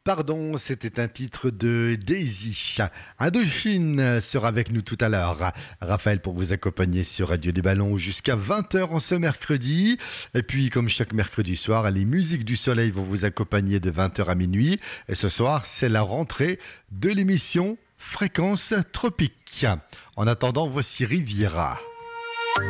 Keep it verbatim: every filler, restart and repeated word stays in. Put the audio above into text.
Pardon, c'était un titre de Daisy. Indochine sera avec nous tout à l'heure. Raphaël pour vous accompagner sur Radio des Ballons jusqu'à vingt heures en ce mercredi. Et puis, comme chaque mercredi soir, les musiques du soleil vont vous accompagner de vingt heures à minuit. Et ce soir, c'est la rentrée de l'émission Fréquence Tropique. En attendant, voici Riviera.